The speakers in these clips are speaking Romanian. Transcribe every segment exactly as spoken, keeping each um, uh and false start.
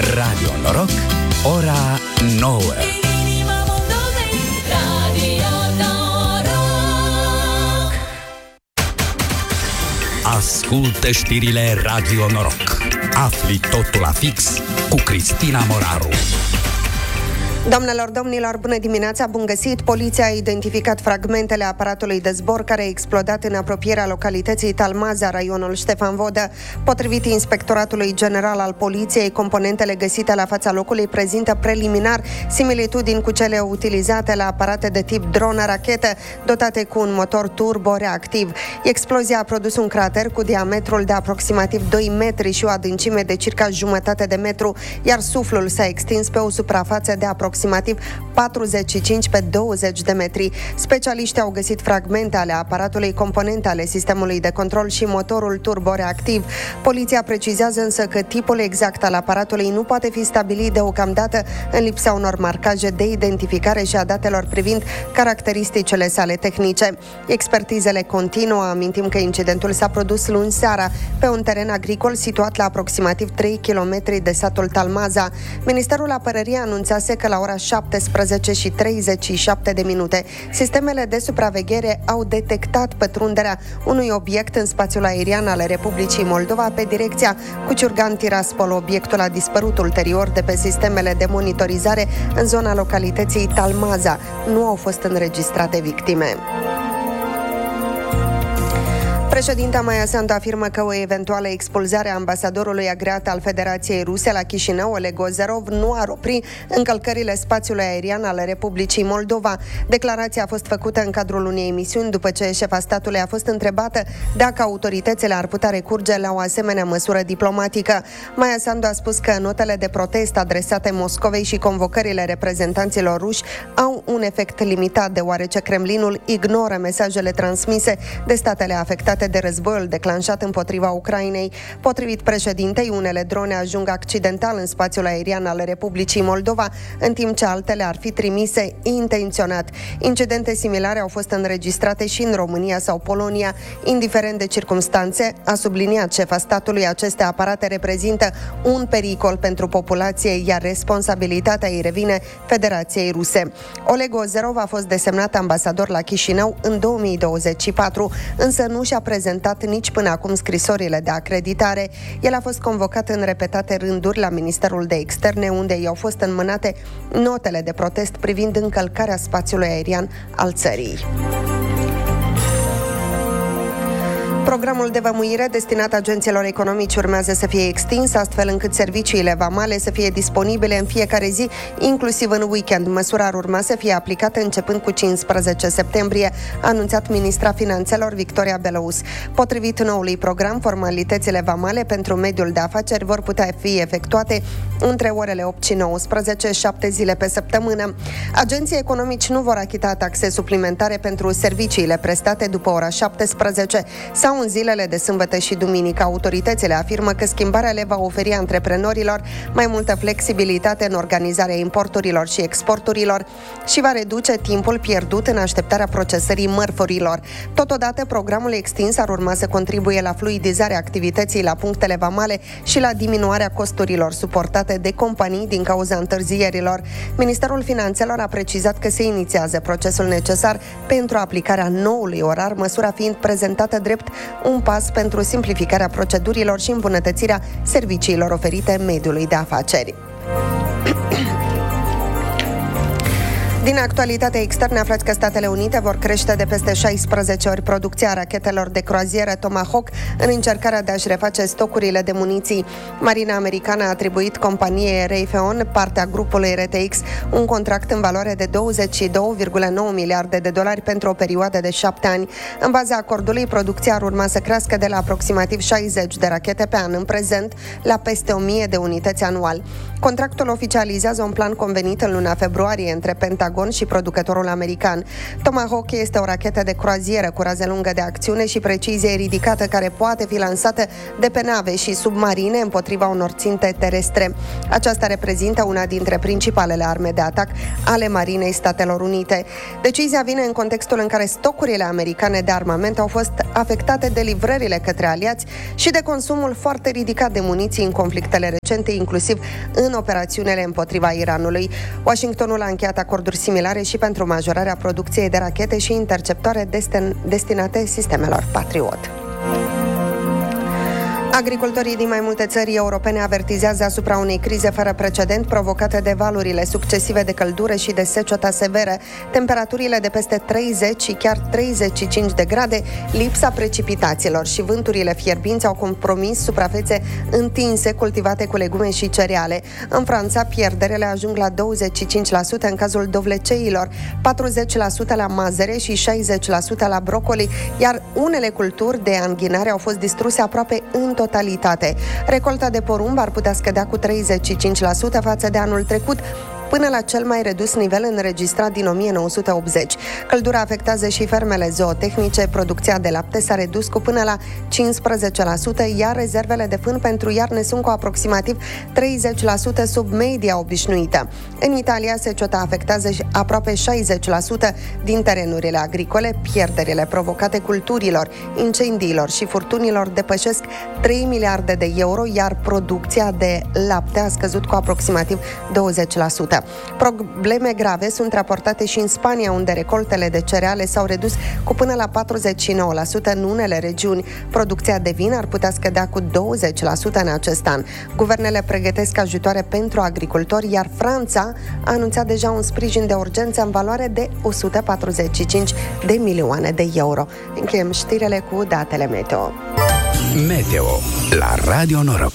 Radio Noroc, ora nouă. Ascultă știrile Radio Noroc. Afli totul la fix cu Cristina Moraru. Doamnelor, domnilor, bună dimineața, bun găsit! Poliția a identificat fragmentele aparatului de zbor care a explodat în apropierea localității Talmaza, raionul Ștefan Vodă. Potrivit Inspectoratului General al Poliției, componentele găsite la fața locului prezintă preliminar similitudini cu cele utilizate la aparate de tip dronă-rachetă, dotate cu un motor turbo-reactiv. Explozia a produs un crater cu diametrul de aproximativ doi metri și o adâncime de circa jumătate de metru, iar suflul s-a extins pe o suprafață de aproximativ aproximativ patruzeci și cinci pe douăzeci de metri. Specialiștii au găsit fragmente ale aparatului, componente ale sistemului de control și motorul turboreactiv. Poliția precizează însă că tipul exact al aparatului nu poate fi stabilit deocamdată în lipsa unor marcaje de identificare și a datelor privind caracteristicile sale tehnice. Expertizele continuă. Amintim că incidentul s-a produs luni seara pe un teren agricol situat la aproximativ trei kilometri de satul Talmaza. Ministerul Apărării anunțase că la ora șaptesprezece și treizeci și șapte de minute, sistemele de supraveghere au detectat pătrunderea unui obiect în spațiul aerian al Republicii Moldova pe direcția Cuciurgan-Tiraspol. Obiectul a dispărut ulterior de pe sistemele de monitorizare în zona localității Talmaza. Nu au fost înregistrate victime. Președinta Maia Sandu afirmă că o eventuală expulzare a ambasadorului agreat al Federației Ruse la Chișinău, Oleg Ozerov, nu ar opri încălcările spațiului aerian al Republicii Moldova. Declarația a fost făcută în cadrul unei emisiuni după ce șefa statului a fost întrebată dacă autoritățile ar putea recurge la o asemenea măsură diplomatică. Maia Sandu a spus că notele de protest adresate Moscovei și convocările reprezentanților ruși au un efect limitat, deoarece Kremlinul ignoră mesajele transmise de statele afectate de războiul declanșat împotriva Ucrainei. Potrivit președintei, unele drone ajung accidental în spațiul aerian al Republicii Moldova, în timp ce altele ar fi trimise intenționat. Incidente similare au fost înregistrate și în România sau Polonia. Indiferent de circumstanțe, a subliniat șefa statului, aceste aparate reprezintă un pericol pentru populație, iar responsabilitatea îi revine Federației Ruse. Oleg Ozerov a fost desemnat ambasador la Chișinău în două mii douăzeci și patru, însă nu și-a prezentat nici până acum scrisorile de acreditare. El a fost convocat în repetate rânduri la Ministerul de Externe, unde i-au fost înmânate notele de protest privind încălcarea spațiului aerian al țării. Programul de vămuire destinat agenților economici urmează să fie extins, astfel încât serviciile vamale să fie disponibile în fiecare zi, inclusiv în weekend. Măsura ar urma să fie aplicată începând cu cincisprezece septembrie, a anunțat ministra Finanțelor Victoria Belous. Potrivit noului program, formalitățile vamale pentru mediul de afaceri vor putea fi efectuate între orele opt și nouăsprezece, șapte zile pe săptămână. Agenții economici nu vor achita taxe suplimentare pentru serviciile prestate după ora șaptesprezece sau în zilele de sâmbătă și duminică. Autoritățile afirmă că schimbarea le va oferi antreprenorilor mai multă flexibilitate în organizarea importurilor și exporturilor și va reduce timpul pierdut în așteptarea procesării mărfurilor. Totodată, programul extins ar urma să contribuie la fluidizarea activității la punctele vamale și la diminuarea costurilor suportate de companii din cauza întârzierilor. Ministerul Finanțelor a precizat că se inițiază procesul necesar pentru aplicarea noului orar, măsura fiind prezentată drept un pas pentru simplificarea procedurilor și îmbunătățirea serviciilor oferite mediului de afaceri. Din actualitatea externă aflați că Statele Unite vor crește de peste șaisprezece ori producția rachetelor de croazieră Tomahawk în încercarea de a-și reface stocurile de muniții. Marina americană a atribuit companiei Raytheon, partea grupului R T X, un contract în valoare de douăzeci și două virgulă nouă miliarde de dolari pentru o perioadă de șapte ani. În baza acordului, producția ar urma să crească de la aproximativ șaizeci de rachete pe an în prezent la peste o mie de unități anual. Contractul oficializează un plan convenit în luna februarie între Pentagon Pentagon și producătorul american. Tomahawk este o rachetă de croazieră cu rază lungă de acțiune și precizie ridicată care poate fi lansată de pe nave și submarine împotriva unor ținte terestre. Aceasta reprezintă una dintre principalele arme de atac ale Marinei Statelor Unite. Decizia vine în contextul în care stocurile americane de armament au fost afectate de livrările către aliați și de consumul foarte ridicat de muniții în conflictele recente, inclusiv în operațiunile împotriva Iranului. Washingtonul a încheiat acorduri similare și pentru majorarea producției de rachete și interceptoare destin- destinate sistemelor Patriot. Agricultorii din mai multe țări europene avertizează asupra unei crize fără precedent provocate de valurile succesive de căldură și de secetă severă, temperaturile de peste treizeci și chiar treizeci și cinci de grade, lipsa precipitațiilor și vânturile fierbinți au compromis suprafețe întinse cultivate cu legume și cereale. În Franța, pierderele ajung la douăzeci și cinci la sută în cazul dovleceilor, patruzeci la sută la mazăre și șaizeci la sută la brocoli, iar unele culturi de anghinare au fost distruse aproape în totalitate. Recolta de porumb ar putea scădea cu treizeci și cinci la sută față de anul trecut, până la cel mai redus nivel înregistrat din o mie nouă sute optzeci. Căldura afectează și fermele zootehnice, producția de lapte s-a redus cu până la cincisprezece la sută, iar rezervele de fân pentru iarnă sunt cu aproximativ treizeci la sută sub media obișnuită. În Italia, seceta afectează aproape șaizeci la sută din terenurile agricole, pierderile provocate culturilor, incendiilor și furtunilor depășesc trei miliarde de euro, iar producția de lapte a scăzut cu aproximativ douăzeci la sută. Probleme grave sunt raportate și în Spania, unde recoltele de cereale s-au redus cu până la patruzeci și nouă la sută în unele regiuni. Producția de vin ar putea scădea cu douăzeci la sută în acest an. Guvernele pregătesc ajutoare pentru agricultori, iar Franța a anunțat deja un sprijin de urgență în valoare de o sută patruzeci și cinci de milioane de euro. Încheiem știrile cu datele meteo. Meteo la Radio Noroc.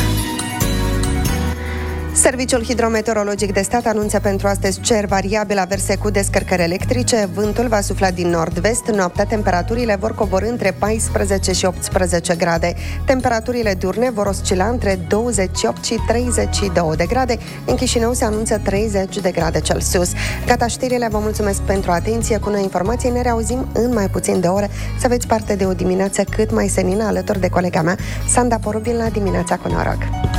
Serviciul Hidrometeorologic de Stat anunță pentru astăzi cer variabil averse cu descărcări electrice. Vântul va sufla din nord-vest. Noaptea temperaturile vor coborî între paisprezece și optsprezece grade. Temperaturile diurne vor oscila între douăzeci și opt și treizeci și două de grade. În Chișinău se anunță treizeci de grade Celsius. Gata știrile, vă mulțumesc pentru atenție. Cu noi informații ne reauzim în mai puțin de ore. Să aveți parte de o dimineață cât mai senină alături de colega mea, Sanda Porubil, la Dimineața cu Noroc.